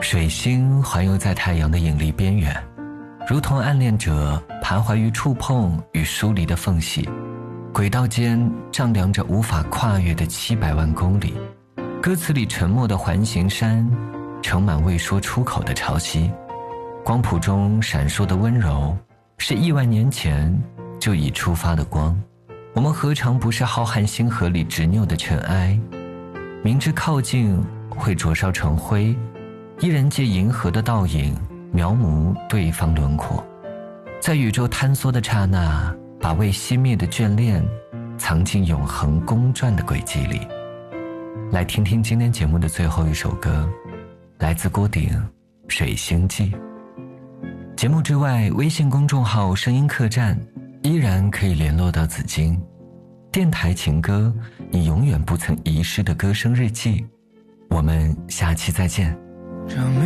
水星环游在太阳的引力边缘，如同暗恋者徘徊于触碰与疏离的缝隙，轨道间丈量着无法跨越的700万公里。歌词里沉默的环形山，盛满未说出口的潮汐。光谱中闪烁的温柔，是亿万年前就已出发的光。我们何尝不是浩瀚星河里执拗的尘埃？明知靠近会灼烧成灰，依然借银河的倒影描摹对方轮廓。在宇宙坍缩的刹那，把未熄灭的眷恋藏进永恒公转的轨迹里。来听听今天节目的最后一首歌，来自郭顶《水星记》。节目之外，微信公众号声音客栈依然可以联络到紫金。电台情歌，你永远不曾遗失的歌声日记。我们下期再见。